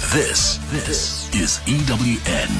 This is EWN.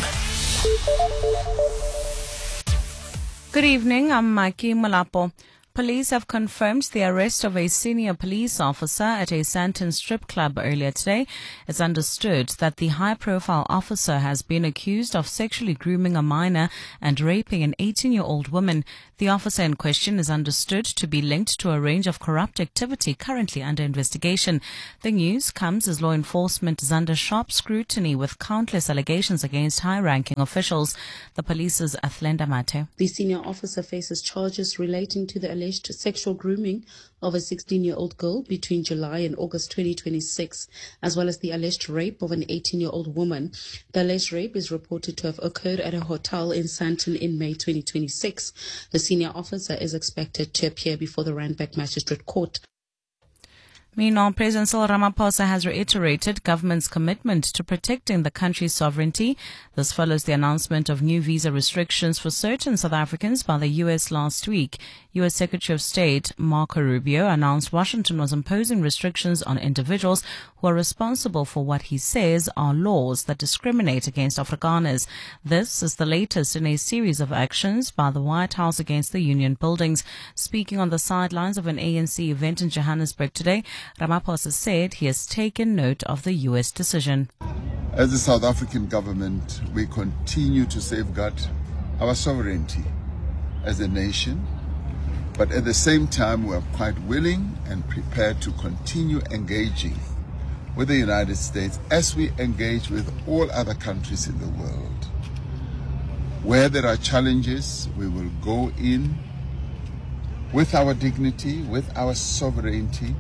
Good evening, I'm Mikey Malapo. Police have confirmed the arrest of a senior police officer at a Sandton strip club earlier today. It's understood that the high-profile officer has been accused of sexually grooming a minor and raping an 18-year-old woman. The officer in question is understood to be linked to a range of corrupt activity currently under investigation. The news comes as law enforcement is under sharp scrutiny with countless allegations against high-ranking officials. The police's Athlenda Mate. The senior officer faces charges relating to the alleged sexual grooming of a 16-year-old girl between July and August 2026, as well as the alleged rape of an 18-year-old woman. The alleged rape is reported to have occurred at a hotel in Sandton in May 2026. The senior officer is expected to appear before the Randburg Magistrate Court. Meanwhile, President Cyril Ramaphosa has reiterated government's commitment to protecting the country's sovereignty. This follows the announcement of new visa restrictions for certain South Africans by the U.S. last week. U.S. Secretary of State Marco Rubio announced Washington was imposing restrictions on individuals who are responsible for what he says are laws that discriminate against Afrikaners. This is the latest in a series of actions by the White House against the union buildings. Speaking on the sidelines of an ANC event in Johannesburg today, Ramaphosa said he has taken note of the U.S. decision. As the South African government, we continue to safeguard our sovereignty as a nation, but at the same time, we are quite willing and prepared to continue engaging with the United States as we engage with all other countries in the world. Where there are challenges, we will go in with our dignity, with our sovereignty.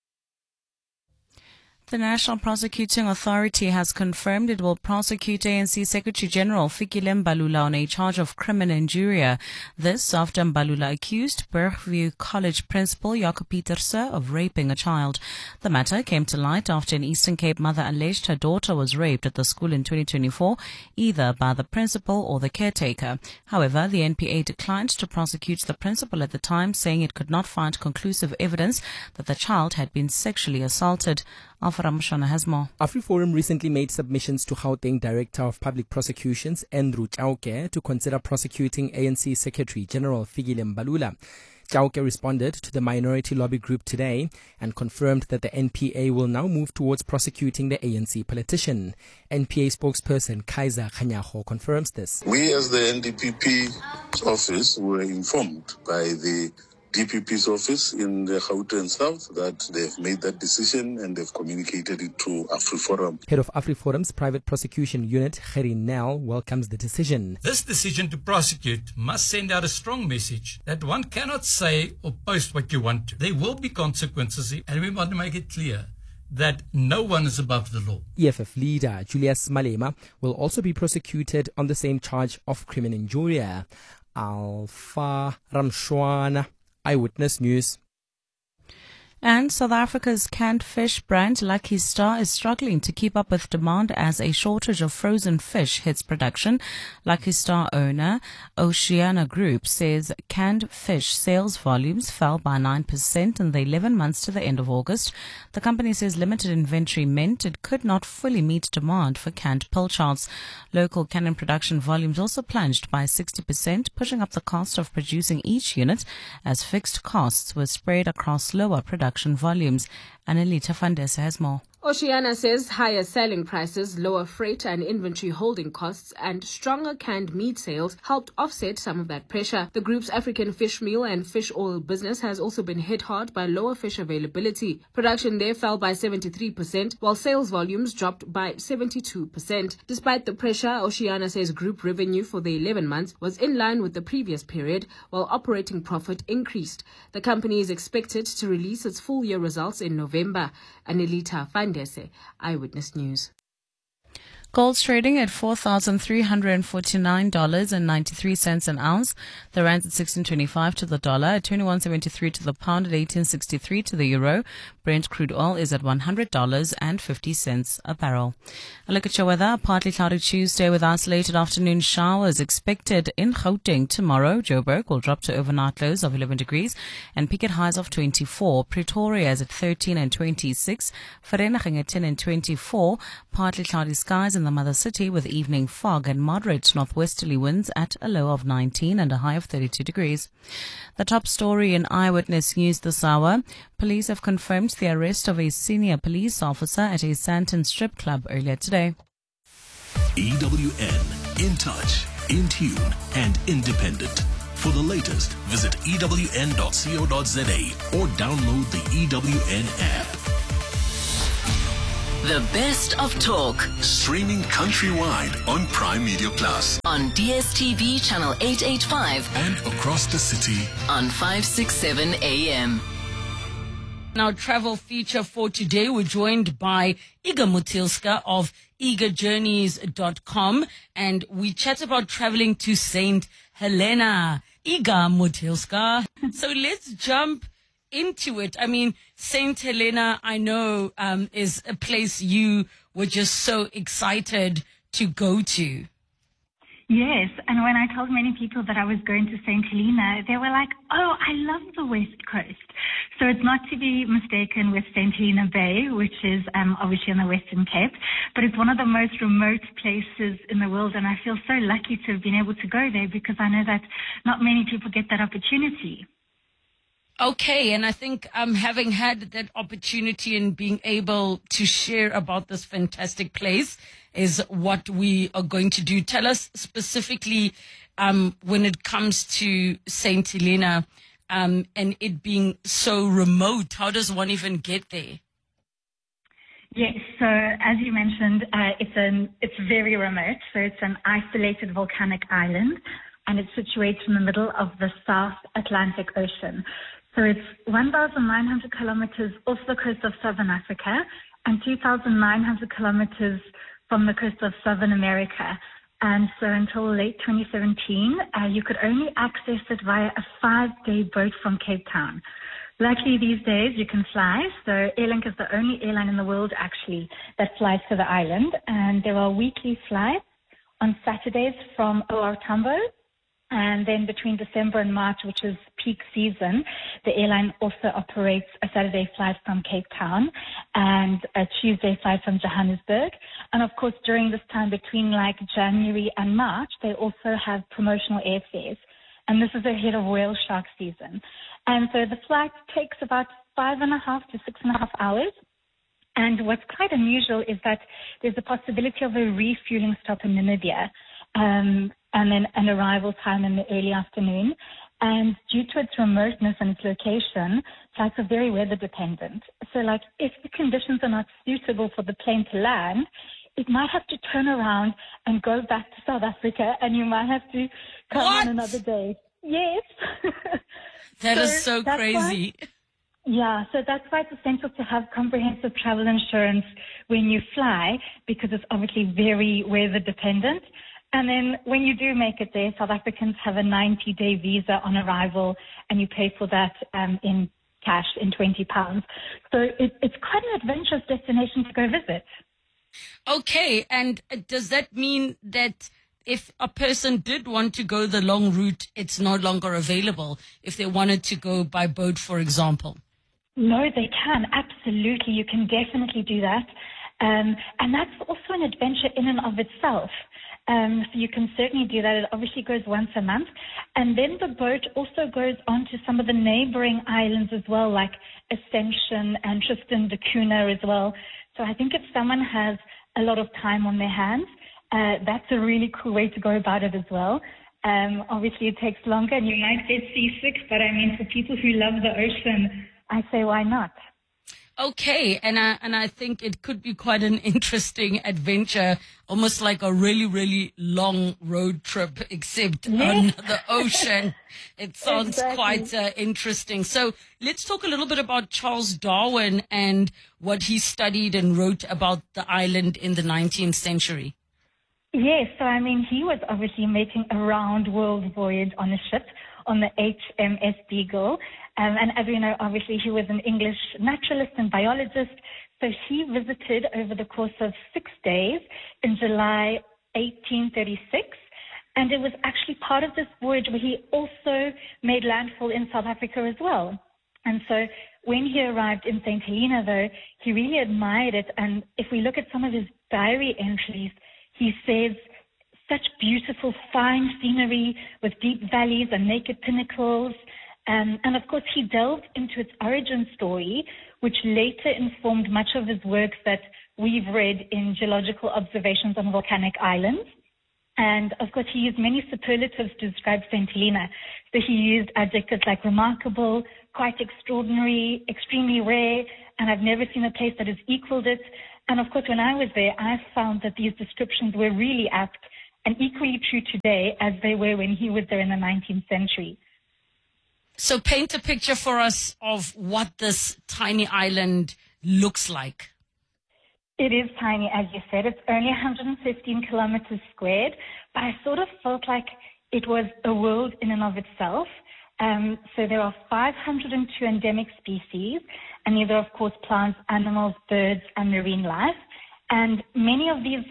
The National Prosecuting Authority has confirmed it will prosecute ANC Secretary General Fikile Mbalula on a charge of criminal injury. This after Mbalula accused Bergview College principal Jacob Pieterse of raping a child. The matter came to light after an Eastern Cape mother alleged her daughter was raped at the school in 2024, either by the principal or the caretaker. However, the NPA declined to prosecute the principal at the time, saying it could not find conclusive evidence that the child had been sexually assaulted. Alfaramshana has more. AfriForum recently made submissions to Gauteng Director of Public Prosecutions, Andrew Chauke, to consider prosecuting ANC Secretary General Fikile Mbalula. Chauke responded to the minority lobby group today and confirmed that the NPA will now move towards prosecuting the ANC politician. NPA spokesperson Kaiser Khanyago confirms this. We as the NDPP's office were informed by the DPP's office in the Gauteng South that they've made that decision and they've communicated it to AfriForum. Head of AfriForum's private prosecution unit, Gerry Nel, welcomes the decision. This decision to prosecute must send out a strong message that one cannot say or post what you want to. There will be consequences, and we want to make it clear that no one is above the law. EFF leader Julius Malema will also be prosecuted on the same charge of criminal injury. Alpha Ramshwana, Eyewitness News. And South Africa's canned fish brand Lucky Star is struggling to keep up with demand as a shortage of frozen fish hits production. Lucky Star owner Oceana Group says canned fish sales volumes fell by 9% in the 11 months to the end of August. The company says limited inventory meant it could not fully meet demand for canned pilchards. Local canning production volumes also plunged by 60%, pushing up the cost of producing each unit as fixed costs were spread across lower production volumes. Annalita Fandesa has more. Oceana says higher selling prices, lower freight and inventory holding costs, and stronger canned meat sales helped offset some of that pressure. The group's African fish meal and fish oil business has also been hit hard by lower fish availability. Production there fell by 73%, while sales volumes dropped by 72%. Despite the pressure, Oceana says group revenue for the 11 months was in line with the previous period, while operating profit increased. The company is expected to release its full-year results in November. Annalita Fandese, Eyewitness News. Gold's trading at $4,349.93 an ounce. The rand's at 16.25 to the dollar, at 21.73 to the pound, at 18.63 to the euro. Brent crude oil is at $100.50 a barrel. A look at your weather. Partly cloudy Tuesday with isolated afternoon showers expected in Gauteng tomorrow. Joburg will drop to overnight lows of 11 degrees and peak at highs of 24. Pretoria is at 13 and 26. Vereeniging at 10 and 24. Partly cloudy skies in the mother city with evening fog and moderate northwesterly winds at a low of 19 and a high of 32 degrees. The top story in Eyewitness News this hour. Police have confirmed the arrest of a senior police officer at a Sandton strip club earlier today. EWN, in touch, in tune, and independent. For the latest, visit ewn.co.za or download the EWN app. The best of talk. Streaming countrywide on Prime Media Plus. On DSTV channel 885. And across the city on 567 AM. Our travel feature for today, we're joined by Iga Mutilska of igajourneys.com, and we chat about traveling to St. Helena. Iga Mutilska. So let's jump into it. I mean, St. Helena, I know, is a place you were just so excited to go to. Yes, and when I told many people that I was going to St. Helena, they were like, oh, I love the West Coast. So it's not to be mistaken with St. Helena Bay, which is obviously on the Western Cape, but it's one of the most remote places in the world, and I feel so lucky to have been able to go there because I know that not many people get that opportunity. Okay, and I think having had that opportunity and being able to share about this fantastic place is what we are going to do. Tell us specifically when it comes to St. Helena and it being so remote, how does one even get there? Yes, so as you mentioned, it's very remote. So it's an isolated volcanic island, and it's situated in the middle of the South Atlantic Ocean. So it's 1,900 kilometers off the coast of Southern Africa and 2,900 kilometers from the coast of Southern America. And so until late 2017, you could only access it via a 5-day boat from Cape Town. Luckily, these days you can fly. So Airlink is the only airline in the world, actually, that flies to the island. And there are weekly flights on Saturdays from OR Tambo. And then between December and March, which is peak season, the airline also operates a Saturday flight from Cape Town and a Tuesday flight from Johannesburg. And of course, during this time between like January and March, they also have promotional airfares. And this is ahead of whale shark season. And so the flight takes about 5.5 to 6.5 hours. And what's quite unusual is that there's a possibility of a refueling stop in Namibia. And then an arrival time in the early afternoon. And due to its remoteness and its location, flights are very weather dependent. So like if the conditions are not suitable for the plane to land, it might have to turn around and go back to South Africa, and you might have to come on another day. Yes. That is so crazy. So that's why it's essential to have comprehensive travel insurance when you fly, because it's obviously very weather dependent. And then when you do make it there, South Africans have a 90-day visa on arrival, and you pay for that in cash, in £20. So it's quite an adventurous destination to go visit. Okay, and does that mean that if a person did want to go the long route, it's no longer available if they wanted to go by boat, for example? No, they can. Absolutely. You can definitely do that. And that's also an adventure in and of itself. So you can certainly do that. It obviously goes once a month. And then the boat also goes on to some of the neighboring islands as well, like Ascension and Tristan da Cunha as well. So I think if someone has a lot of time on their hands, that's a really cool way to go about it as well. Obviously it takes longer and you might get seasick, but I mean, for people who love the ocean, I say why not? Okay, and I think it could be quite an interesting adventure, almost like a really, really long road trip, except on the ocean. It sounds quite interesting. So let's talk a little bit about Charles Darwin and what he studied and wrote about the island in the 19th century. Yes, so I mean, he was obviously making a round world voyage on a ship on the HMS Beagle. And as we know, obviously, he was an English naturalist and biologist. So he visited over the course of 6 days in July 1836. And it was actually part of this voyage where he also made landfall in South Africa as well. And so when he arrived in St. Helena, though, he really admired it. And if we look at some of his diary entries, he says, such beautiful, fine scenery with deep valleys and naked pinnacles. And of course, he delved into its origin story, which later informed much of his works that we've read in Geological Observations on Volcanic Islands. And of course, he used many superlatives to describe St. Helena. So he used adjectives like remarkable, quite extraordinary, extremely rare, and I've never seen a place that has equaled it. And of course, when I was there, I found that these descriptions were really apt and equally true today as they were when he was there in the 19th century. So paint a picture for us of what this tiny island looks like. It is tiny, as you said. It's only 115 kilometers squared, but I sort of felt like it was a world in and of itself. So there are 502 endemic species, and these are, of course, plants, animals, birds, and marine life. And many of these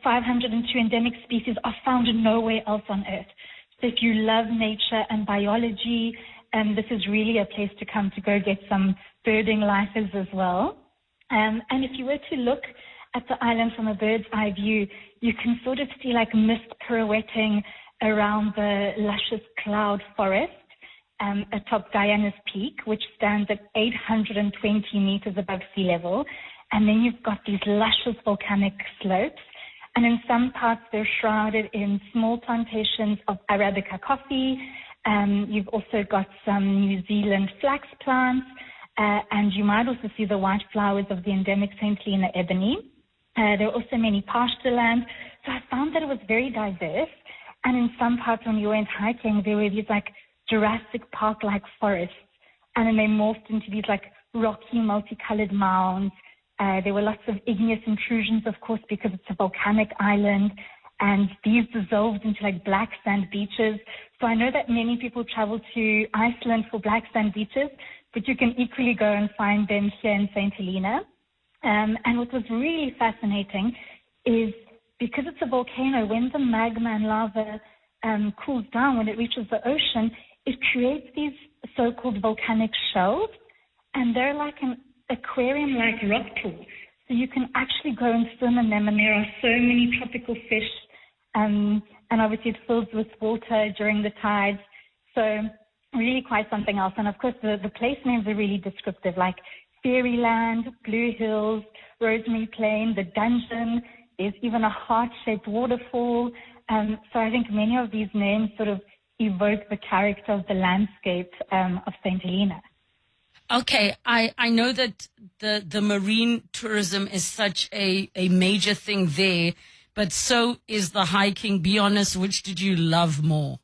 502 endemic species are found nowhere else on Earth. So if you love nature and biology, this is really a place to come to go get some birding lifers as well. And if you were to look at the island from a bird's eye view, you can sort of see like mist pirouetting around the luscious cloud forest atop Diana's Peak, which stands at 820 meters above sea level. And then you've got these luscious volcanic slopes. And in some parts, they're shrouded in small plantations of Arabica coffee. You've also got some New Zealand flax plants. And you might also see the white flowers of the endemic St. Helena ebony. There are also many pasture lands. So I found that it was very diverse. And in some parts when you went hiking, there were these like Jurassic Park-like forests. And then they morphed into these like rocky, multicolored mounds. There were lots of igneous intrusions, of course, because it's a volcanic island. And these dissolved into like black sand beaches. So I know that many people travel to Iceland for black sand beaches, but you can equally go and find them here in St. Helena. And what was really fascinating is because it's a volcano, when the magma and lava cools down, when it reaches the ocean, it creates these so-called volcanic shells, and they're like an aquarium-like rock pool. So you can actually go and swim in them, and there are so many tropical fish, and obviously it fills with water during the tides. So really quite something else. And of course, the place names are really descriptive, like Fairyland, Blue Hills, Rosemary Plain, The Dungeon. There's even a heart-shaped waterfall. So I think many of these names sort of evoke the character of the landscape of St. Helena. Okay, I know that the marine tourism is such a major thing there, but so is the hiking. Be honest, which did you love more?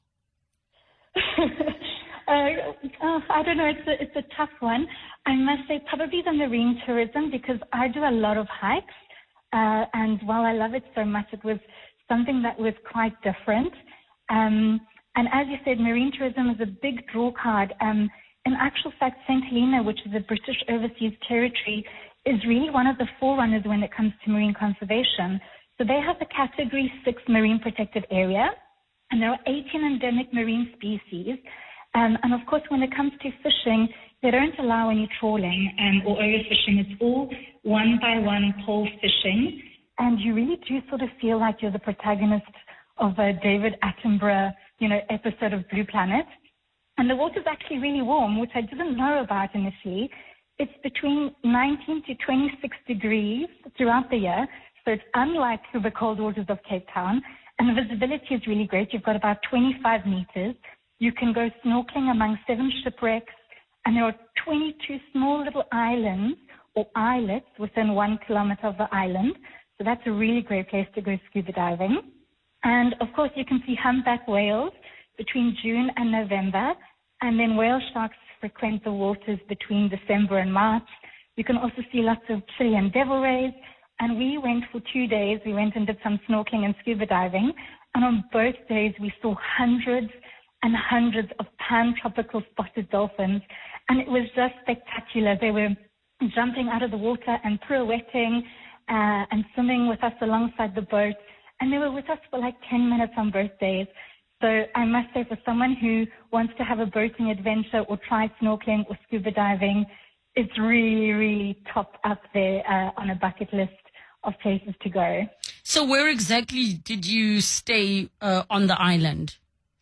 I don't know. It's a tough one. I must say probably the marine tourism, because I do a lot of hikes. And while I love it so much, it was something that was quite different. And as you said, marine tourism is a big draw card. In actual fact, St. Helena, which is a British overseas territory, is really one of the forerunners when it comes to marine conservation. So they have the Category 6 Marine Protected Area, and there are 18 endemic marine species. And of course, when it comes to fishing, they don't allow any trawling or overfishing. It's all one-by-one pole fishing. And you really do sort of feel like you're the protagonist of a David Attenborough, episode of Blue Planet. And the water's actually really warm, which I didn't know about initially. It's between 19 to 26 degrees throughout the year. So it's unlike the cold waters of Cape Town. And the visibility is really great. You've got about 25 meters. You can go snorkeling among 7 shipwrecks. And there are 22 small little islands or islets within 1 kilometer of the island. So that's a really great place to go scuba diving. And of course, you can see humpback whales between June and November. And then whale sharks frequent the waters between December and March. You can also see lots of Chilean devil rays. And we went for 2 days. We went and did some snorkeling and scuba diving. And on both days, we saw hundreds and hundreds of pan-tropical spotted dolphins. And it was just spectacular. They were jumping out of the water and pirouetting and swimming with us alongside the boat. And they were with us for like 10 minutes on both days. So I must say, for someone who wants to have a boating adventure or try snorkeling or scuba diving, it's really, really top up there on a bucket list of places to go. So where exactly did you stay on the island?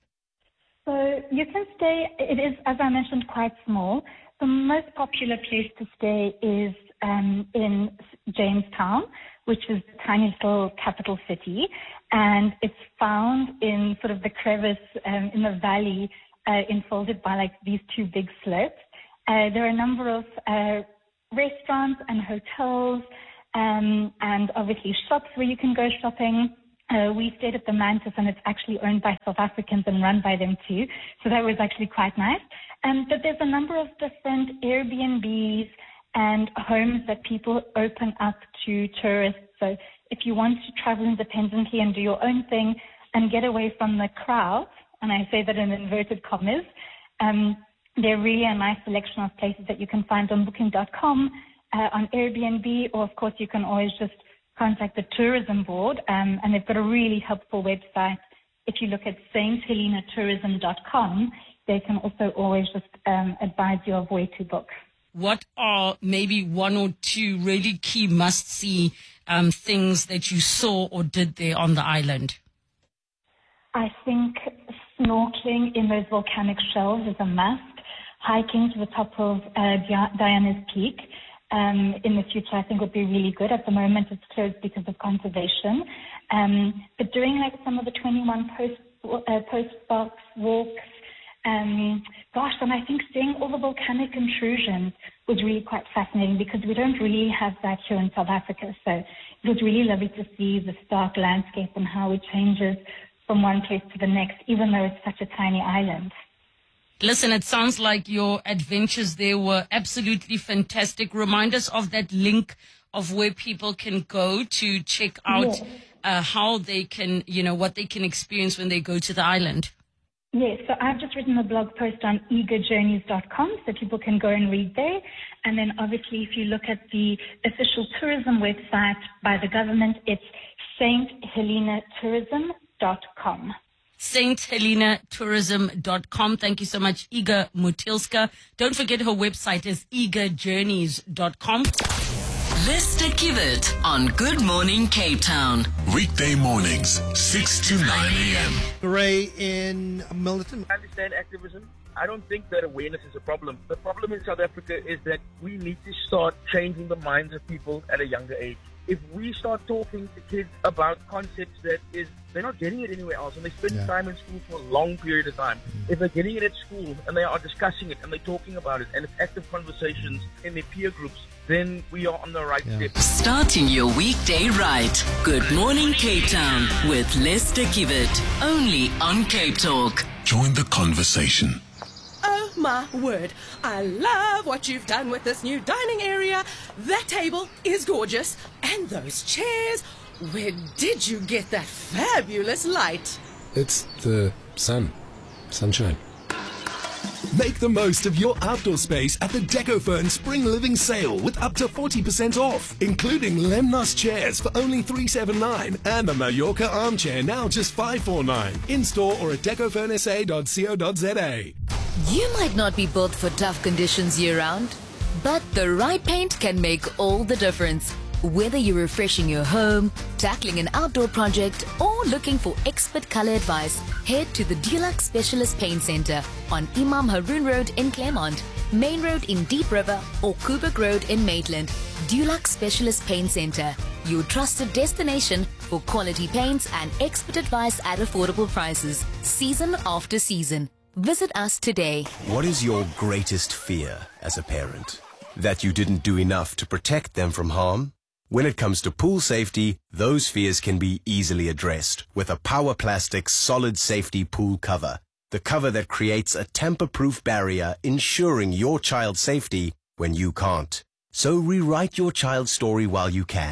So you can stay, it is, as I mentioned, quite small. The most popular place to stay is in Jamestown, which is the tiny little capital city. And it's found in sort of the crevice in the valley, enfolded by like these two big slopes. There are a number of restaurants and hotels and obviously shops where you can go shopping. We stayed at the Mantis, and it's actually owned by South Africans and run by them too. So that was actually quite nice. But there's a number of different Airbnbs and homes that people open up to tourists. So if you want to travel independently and do your own thing and get away from the crowd, and I say that in inverted commas, there are really a nice selection of places that you can find on booking.com, on Airbnb, or of course you can always just contact the tourism board, and they've got a really helpful website. If you look at sthellenatourism.com, they can also always just advise you of where to book. What are maybe one or two really key must-see things that you saw or did there on the island? I think snorkeling in those volcanic shelves is a must. Hiking to the top of Diana's Peak in the future, I think, would be really good. At the moment, it's closed because of conservation. But doing like some of the 21 post-box walks, and I think seeing all the volcanic intrusions was really quite fascinating, because we don't really have that here in South Africa. So it was really lovely to see the stark landscape and how it changes from one place to the next, even though it's such a tiny island. Listen, it sounds like your adventures there were absolutely fantastic. Remind us of that link of where people can go to check out how they can, what they can experience when they go to the island. Yes, so I've just written a blog post on eagerjourneys.com, so people can go and read there. And then obviously if you look at the official tourism website by the government, it's sthellenatourism.com. sthellenatourism.com. Thank you so much, Iga Mutilska. Don't forget her website is eagerjourneys.com. Lester Kivet on Good Morning Cape Town. Weekday mornings, 6 to 9 a.m. Ray in Milnerton. I understand activism. I don't think that awareness is a problem. The problem in South Africa is that we need to start changing the minds of people at a younger age. If we start talking to kids about concepts that they're not getting it anywhere else, and they spend time in school for a long period of time. If they're getting it at school and they are discussing it and they're talking about it and it's active conversations in their peer groups, then we are on the right step. Starting your weekday right. Good Morning Cape Town with Lester Kivet. Only on Cape Talk. Join the conversation. Oh my word, I love what you've done with this new dining area. That table is gorgeous. And those chairs, where did you get that fabulous light? It's the sunshine. Make the most of your outdoor space at the Decofern Spring Living Sale with up to 40% off, including Lemnos chairs for only $379 and the Mallorca armchair now just $549. In-store or at decofernsa.co.za. You might not be built for tough conditions year-round, but the right paint can make all the difference. Whether you're refreshing your home, tackling an outdoor project, or looking for expert color advice, head to the Dulux Specialist Paint Center on Imam Haroon Road in Claremont, Main Road in Deep River, or Kubrick Road in Maitland. Dulux Specialist Paint Center, your trusted destination for quality paints and expert advice at affordable prices, season after season. Visit us today. What is your greatest fear as a parent? That you didn't do enough to protect them from harm? When it comes to pool safety, those fears can be easily addressed with a Power Plastics solid safety pool cover. The cover that creates a tamper-proof barrier, ensuring your child's safety when you can't. So rewrite your child's story while you can.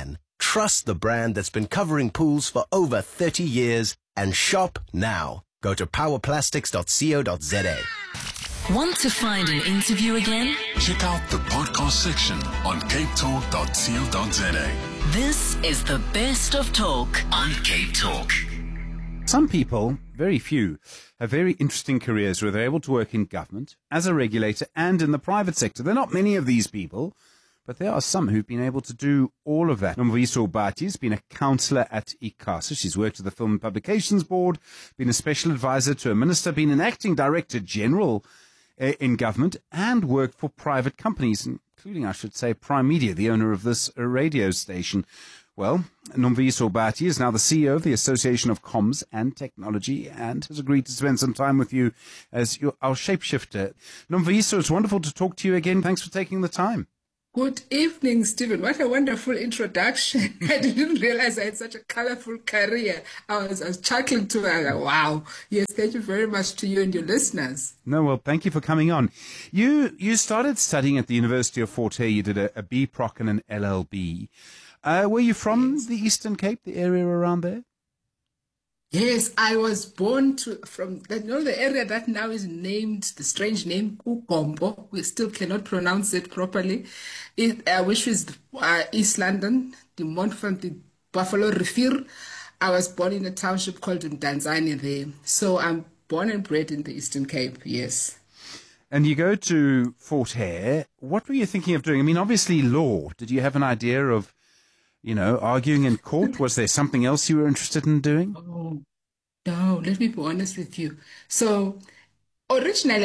Trust the brand that's been covering pools for over 30 years and shop now. Go to powerplastics.co.za. Want to find an interview again? Check out the podcast section on capetalk.co.za. This is the best of talk on Cape Talk. Some people, very few, have very interesting careers where they're able to work in government, as a regulator, and in the private sector. There are not many of these people, but there are some who've been able to do all of that. Nomviso Bati has been a councillor at ICASA. She's worked at the Film and Publications Board, been a special advisor to a minister, been an acting director general in government, and worked for private companies, including, I should say, Prime Media, the owner of this radio station. Well, Nomviso Bati is now the CEO of the Association of Comms and Technology and has agreed to spend some time with you as our shapeshifter. Nomviso, it's wonderful to talk to you again. Thanks for taking the time. Good evening, Stephen. What a wonderful introduction. I didn't realize I had such a colorful career. I was chuckling to it. Wow. Yes, thank you very much to you and your listeners. No, well, thank you for coming on. You started studying at the University of Fort Hare. You did a BProc and an LLB. Were you from the Eastern Cape, the area around there? Yes, I was born from the area that now is named, the strange name, Ukombo. We still cannot pronounce it properly, which is East London, the Montfort, the Buffalo Rivier. I was born in a township called Mdantsane there. So I'm born and bred in the Eastern Cape, yes. And you go to Fort Hare. What were you thinking of doing? I mean, obviously law. Did you have an idea of, arguing in court? Was there something else you were interested in doing? Oh, no, let me be honest with you. So originally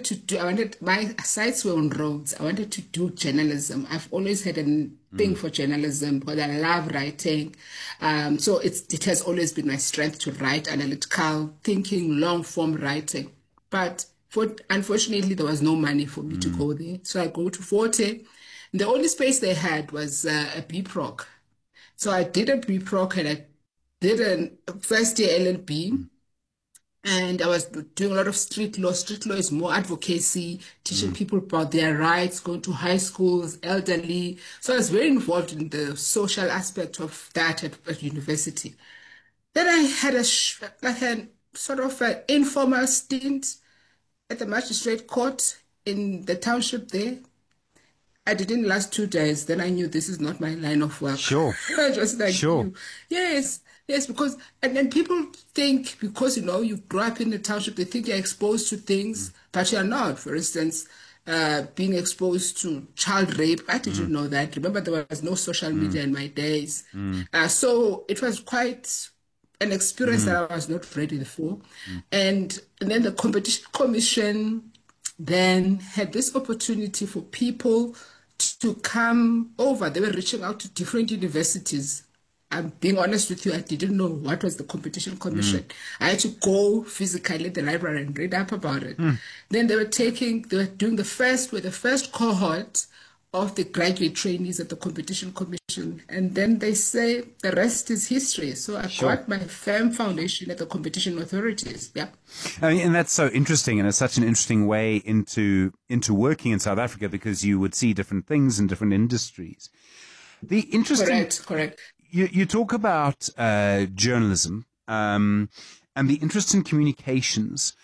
my sights were on roads. I wanted to do journalism. I've always had a thing for journalism because I love writing. So it has always been my strength to write, analytical thinking, long form writing. But unfortunately, there was no money for me to go there. So I go to Fort Hare. The only space they had was a BProc. So I did a BProc and I did a first year LLB. And I was doing a lot of street law. Street law is more advocacy, teaching people about their rights, going to high schools, elderly. So I was very involved in the social aspect of that at university. Then I had a sort of an informal stint at the magistrate court in the township there. I didn't last 2 days. Then I knew this is not my line of work. Sure. Just like you. Yes, because, and then people think because, you grew up in the township, they think you're exposed to things, but you're not. For instance, being exposed to child rape. I didn't know that. Remember, there was no social media in my days. So it was quite an experience that I was not ready for. And then the Competition Commission then had this opportunity for people to come over. They were reaching out to different universities. I'm being honest with you, I didn't know what was the Competition Commission. I had to go physically at the library and read up about it. Then they were doing the first cohort of the graduate trainees at the Competition Commission. And then they say the rest is history. So I got my firm foundation at the competition authorities. Yeah. I mean, and that's so interesting, and it's such an interesting way into working in South Africa because you would see different things in different industries. The interesting, correct. You talk about journalism and the interest in communications.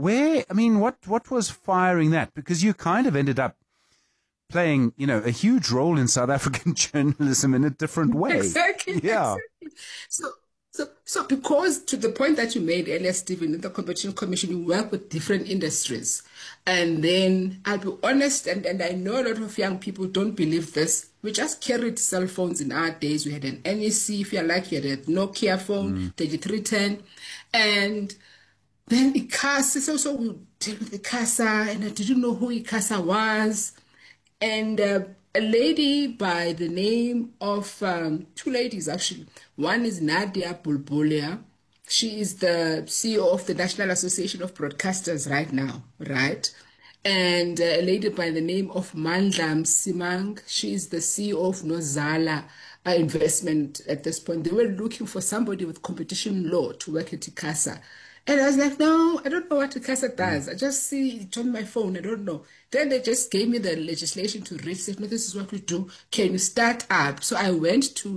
What was firing that? Because you kind of ended up playing, a huge role in South African journalism in a different way. Exactly. Yeah. Exactly. So because to the point that you made earlier, Stephen, in the Competition Commission, you work with different industries. And then I'll be honest, and I know a lot of young people don't believe this. We just carried cell phones in our days. We had an NEC, if you're lucky, you had a Nokia phone, 3310. And then ICASA, so we dealt with ICASA, and I didn't know who ICASA was. And a lady by the name of, two ladies actually. One is Nadia Bulbulia. She is the CEO of the National Association of Broadcasters right now, right? And a lady by the name of Mandla Simang. She is the CEO of Nozala Investment at this point. They were looking for somebody with competition law to work at ICASA. And I was like, no, I don't know what ICASA does. I just see it on my phone. I don't know. Then they just gave me the legislation to read. Said, no, this is what we do. Can you start up? So I went to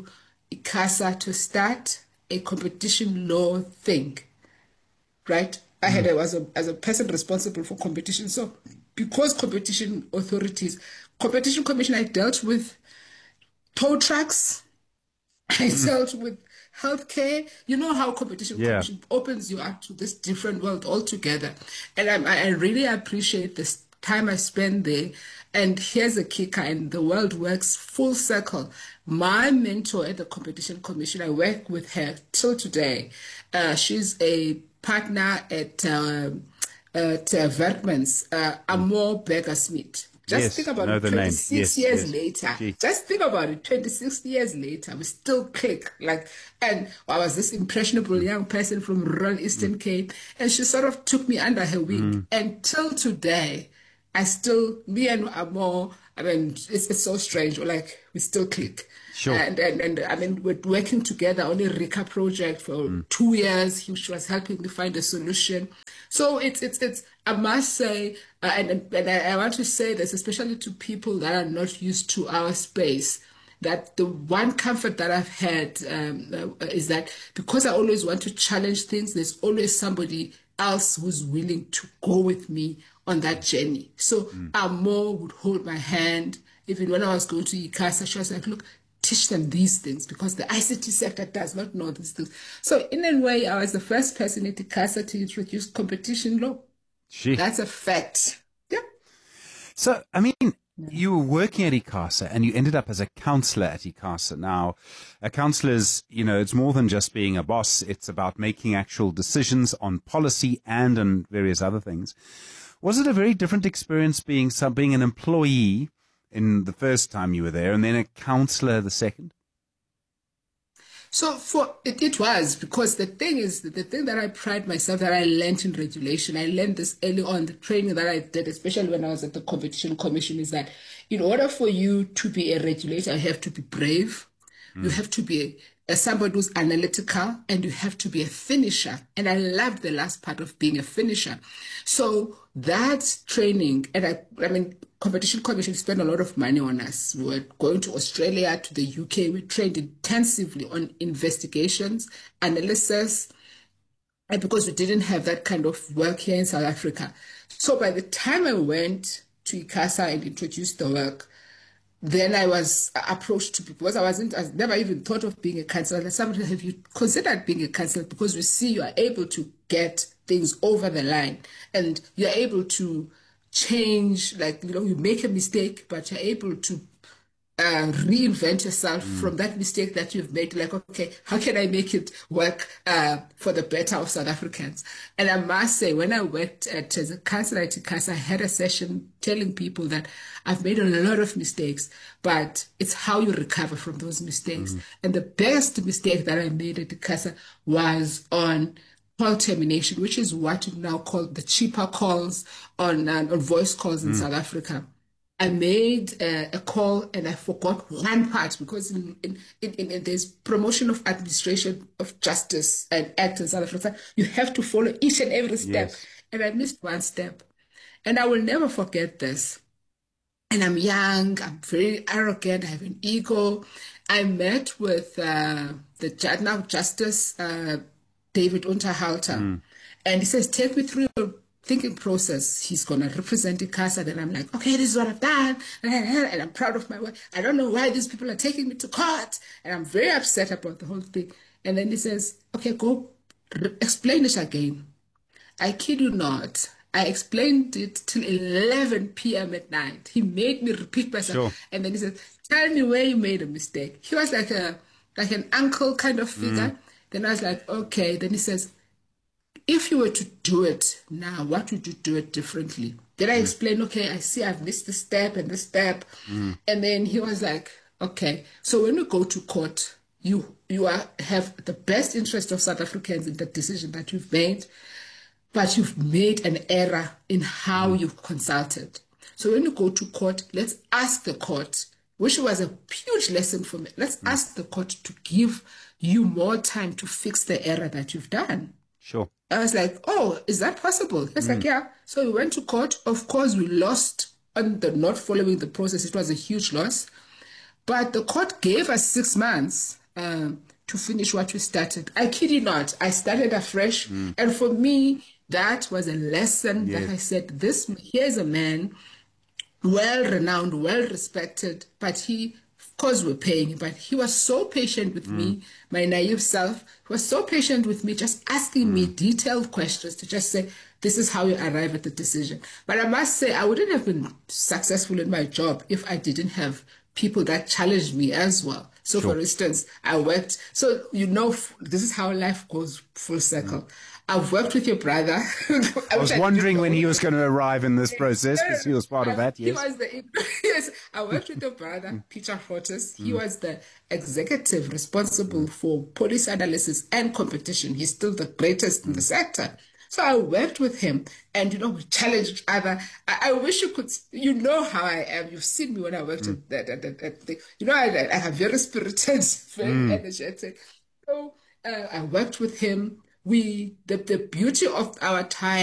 ICASA to start a competition law thing, right? I had as a person responsible for competition. So because competition authorities, competition commission, I dealt with tow trucks, I dealt with healthcare. You know how competition commission opens you up to this different world altogether. And I really appreciate this time I spent there. And here's a kicker, and the world works full circle. My mentor at the Competition Commission, I work with her till today. She's a partner at Werkmans, Amor Beggar-Smith. Just think about it, 26 years later. Just think about it, 26 years later, we still click. And I was this impressionable young person from rural Eastern Cape, and she sort of took me under her wing. And till today, me and Amor, I mean, it's so strange. We still click. Sure. And I mean, we're working together on a RICA project for 2 years. She was helping me find a solution. So it's I must say, and I want to say this, especially to people that are not used to our space, that the one comfort that I've had is that because I always want to challenge things, there's always somebody else who's willing to go with me on that journey. So Amor would hold my hand. Even when I was going to ICASA, she was like, look, teach them these things because the ICT sector does not know these things. So in a way, I was the first person at ICASA to introduce competition law. That's a fact. Yeah. So, I mean, you were working at ICASA and you ended up as a counselor at ICASA. Now, a counselor is, it's more than just being a boss. It's about making actual decisions on policy and on various other things. Was it a very different experience being an employee in the first time you were there and then a counselor the second? So it was, because the thing that I pride myself that I learned in regulation, I learned this early on, the training that I did, especially when I was at the Competition Commission, is that in order for you to be a regulator, you have to be brave, you have to be somebody who's analytical, and you have to be a finisher. And I loved the last part of being a finisher. So that training, and I mean, Competition Commission spent a lot of money on us. We were going to Australia, to the UK. We trained intensively on investigations, analysis, and because we didn't have that kind of work here in South Africa. So by the time I went to ICASA and introduced the work, then I was approached to people, because I never even thought of being a counselor. Somebody, have you considered being a counselor? Because we see you are able to get things over the line and you're able to change, you make a mistake, but you're able to reinvent yourself from that mistake that you've made. Okay, how can I make it work for the better of South Africans? And I must say, when I worked as a counselor at ICASA, I had a session telling people that I've made a lot of mistakes, but it's how you recover from those mistakes. And the best mistake that I made at ICASA was on call termination, which is what you now call the cheaper calls on voice calls in South Africa. I made a call and I forgot one part, because in there's promotion of administration of justice and act in South Africa, you have to follow each and every step. Yes. And I missed one step. And I will never forget this. And I'm young, I'm very arrogant, I have an ego. I met with the judge now, Justice David Unterhalter. And he says, take me through your thinking process. He's going to represent ICASA. Then I'm like, okay, this is what I've done. And I'm proud of my work. I don't know why these people are taking me to court. And I'm very upset about the whole thing. And then he says, okay, go explain it again. I kid you not. I explained it till 11 p.m. at night. He made me repeat myself. Sure. And then he said, tell me where you made a mistake. He was like an uncle kind of figure. Then I was like, okay. Then he says, if you were to do it now, what would you do it differently? Then I explained, okay, I see I've missed this step and this step. And then he was like, okay, so when you go to court, you have the best interest of South Africans in the decision that you've made, but you've made an error in how you've consulted. So when you go to court, let's ask the court, which was a huge lesson for me. Let's ask the court to give you more time to fix the error that you've done. Sure. I was like, oh, is that possible? He's like, yeah. So we went to court. Of course, we lost on the not following the process. It was a huge loss. But the court gave us 6 months. to finish what we started. I kid you not, I started afresh. And for me, that was a lesson that I said, here's a man, well-renowned, well-respected, but he, of course we're paying him, but he was so patient with me, my naive self. He was so patient with me, just asking me detailed questions to just say, this is how you arrive at the decision. But I must say, I wouldn't have been successful in my job if I didn't have people that challenged me as well. So, for instance, I worked, so this is how life goes full circle. I've worked with your brother. I was wondering when he was going to arrive in this process, because he was part of that, yes. Yes, I worked with your brother, Peter Fortis. He was the executive responsible for policy analysis and competition. He's still the greatest in the sector. So I worked with him, and, we challenged each other. I wish you could, how I am. You've seen me when I worked at the, I have very spirited, very energetic. So I worked with him. The beauty of our time